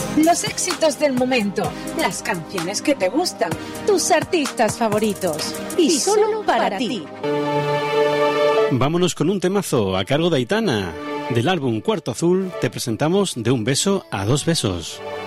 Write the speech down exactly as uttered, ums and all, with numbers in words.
Los éxitos del momento, las canciones que te gustan, tus artistas favoritos. Y, y solo para, para ti. Vámonos con un temazo a cargo de Aitana. Del álbum Cuarto Azul te presentamos De un beso a dos besos.